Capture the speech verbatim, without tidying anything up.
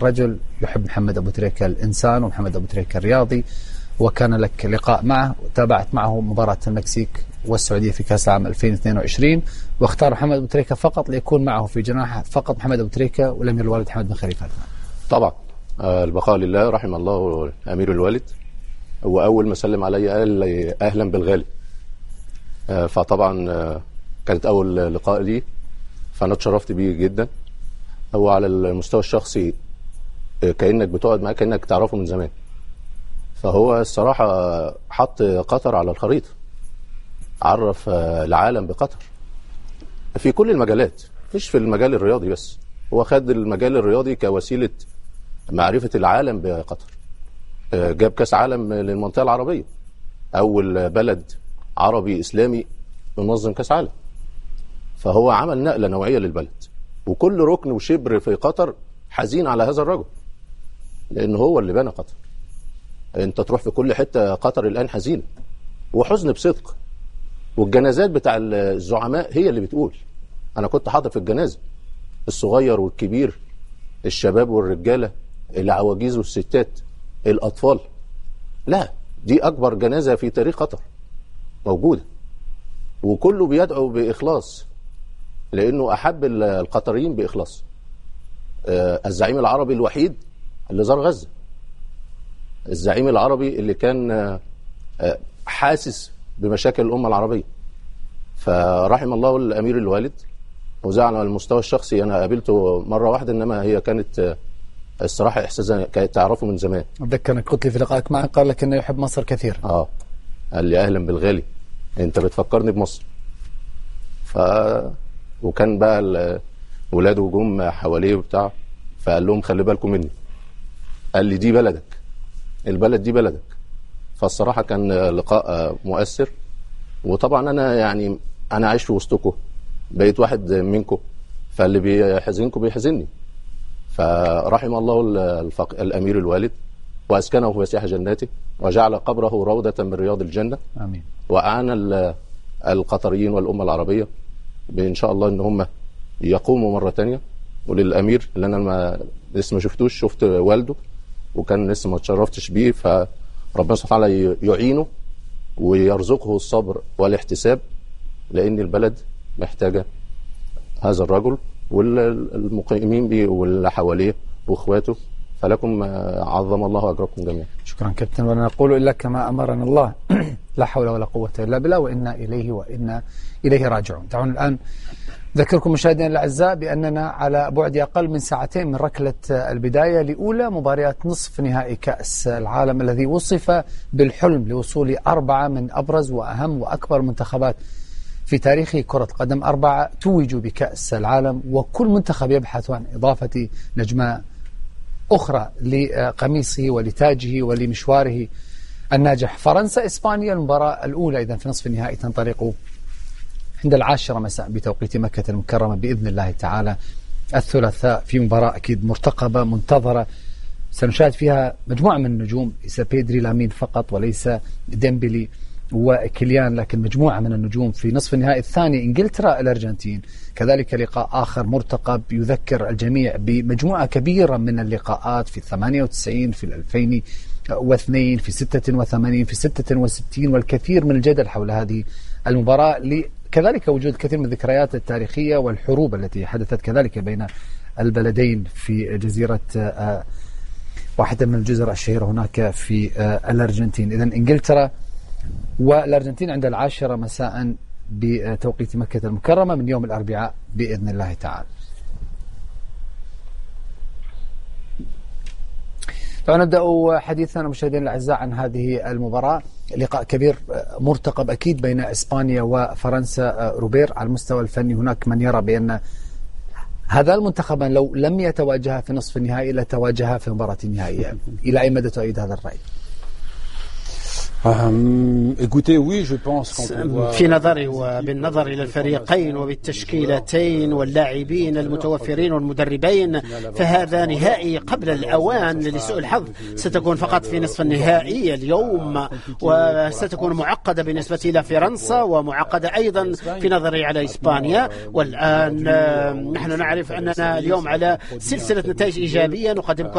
رجل يحب محمد أبو تريكة الإنسان ومحمد أبو تريكة الرياضي، وكان لك لقاء معه وتابعت معه مباراة المكسيك والسعودية في كأس العالم ألفين واثنين وعشرين، واختار محمد أبو تريكة فقط ليكون معه في جناحه فقط محمد أبو تريكة والأمير الوالد حمد بن خليفة. طبعا البقاء لله، رحم الله أمير الوالد. هو أول ما سلم علي قال لي أهلا بالغالي، فطبعا كانت أول لقاء لي، فأنا اتشرفت بيه جدا. هو على المستوى الشخصي كأنك بتقعد معاه كأنك تعرفه من زمان، فهو الصراحة حط قطر على الخريطة، عرف العالم بقطر في كل المجالات، مش في المجال الرياضي بس. هو خد المجال الرياضي كوسيلة معرفة العالم بقطر. جاب كاس عالم للمنطقة العربية، أول بلد عربي إسلامي ينظم كاس عالم، فهو عمل نقلة نوعية للبلد. وكل ركن وشبر في قطر حزين على هذا الرجل، لأنه هو اللي بنى قطر. انت تروح في كل حتة قطر الآن حزينة وحزن بصدق، والجنازات بتاع الزعماء هي اللي بتقول. أنا كنت حاضر في الجنازة، الصغير والكبير، الشباب والرجالة، العواجيز والستات، الأطفال. لا، دي أكبر جنازة في تاريخ قطر موجودة، وكله بيدعو بإخلاص، لأنه أحب القطريين بإخلاص. الزعيم العربي الوحيد اللي زار غزة، الزعيم العربي اللي كان حاسس بمشاكل الأمة العربية. فرحم الله الأمير الوالد. وزعل على المستوى الشخصي أنا قابلته مرة واحدة، إنما هي كانت الصراحة إحساسها كانت تعرفه من زمان. أتذكر أنك قلت لي في لقائك معه قال لك إنه يحب مصر كثير. آه قال لي أهلا بالغالي، أنت بتفكرني بمصر. ف وكان بقى ولاده جم حواليه وبتاع، فقال لهم خلي بالكم مني، قال لي دي بلدك، البلد دي بلدك. فالصراحة كان لقاء مؤثر. وطبعا أنا يعني أنا عايش في وسطكم، بقيت واحد منكم، فاللي بيحزنكم بيحزنني. فرحم الله الفق... الأمير الوالد، وأسكنه في فسيح جناته، وجعل قبره روضة من رياض الجنة. آمين. وأعان القطريين والأمة العربية بإن شاء الله إن هم يقوموا مرة تانية. وللأمير اللي أنا ما لسه ما شفتوش، شفت والده وكان لسه ما تشرفتش بيه، فربنا سبحانه وتعالى يعينه ويرزقه الصبر والاحتساب، لأن البلد محتاجة هذا الرجل والمقيمين به واللي حواليه واخواته. فلكم عظم الله أجركم جميعا. شكرا كابتن، وانا نقول إلا كما أمرنا الله لا حول ولا قوة إلا بالله، وإنا إليه وإنا إليه راجعون. دعونا الآن ذكركم مشاهدينا الأعزاء بأننا على بعد أقل من ساعتين من ركلة البداية لأولى مباريات نصف نهائي كأس العالم، الذي وصف بالحلم لوصول أربعة من أبرز وأهم وأكبر منتخبات في تاريخ كرة قدم. أربعة توجوا بكأس العالم، وكل منتخب يبحث عن إضافة نجمة أخرى لقميصه ولتاجه ولمشواره الناجح. فرنسا إسبانيا المباراة الأولى إذن في نصف النهائي تنطلق عند العاشرة مساء بتوقيت مكة المكرمة بإذن الله تعالى الثلاثاء، في مباراة أكيد مرتقبة منتظرة سنشاهد فيها مجموعة من النجوم، ليس بيدري لامين فقط وليس ديمبلي وكيليان، لكن مجموعة من النجوم. في نصف النهائي الثاني إنجلترا الأرجنتين، كذلك لقاء آخر مرتقب يذكر الجميع بمجموعة كبيرة من اللقاءات في الثمانية وتسعين، في الألفين واثنين، في ستة وثمانين، في ستة وستين، والكثير من الجدل حول هذه المباراة. كذلك وجود كثير من الذكريات التاريخية والحروب التي حدثت كذلك بين البلدين في جزيرة واحدة من الجزر الشهيرة هناك في الأرجنتين. إذن إنجلترا والأرجنتين عند العاشرة مساء بتوقيت مكة المكرمة من يوم الأربعاء بإذن الله تعالى. نبدأ حديثنا مشاهدينا الأعزاء عن هذه المباراة. لقاء كبير مرتقب أكيد بين إسبانيا وفرنسا. روبير، على المستوى الفني هناك من يرى بأن هذا المنتخب لو لم يتواجه في نصف النهائي لتواجه في مباراة النهائية. إلى أي مدى تؤيد هذا الرأي؟ في نظري وبالنظر إلى الفريقين وبالتشكيلتين واللاعبين المتوفرين والمدربين فهذا نهائي قبل الأوان لسوء الحظ. ستكون فقط في نصف النهائي اليوم وستكون معقدة بالنسبة إلى فرنسا ومعقدة أيضا في نظري على إسبانيا. والآن نحن نعرف أننا اليوم على سلسلة نتائج إيجابية نقدم